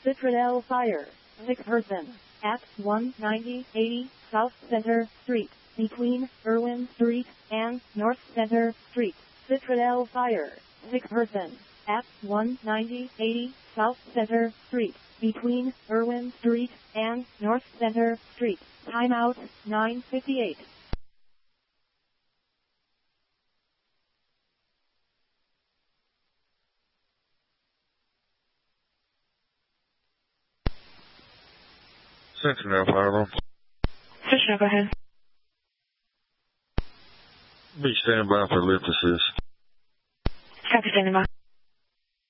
Citradel Fire. 6 person. At 19080 South Center Street. Between Irwin Street and North Center Street. Citradel Fire. 6 person. At 19080 South Center Street. Between Irwin Street and North Center Street. Timeout 9:58. Sentinel Fire Room. Sentinel, go ahead. Be standing by for lift assist. Copy, standing by.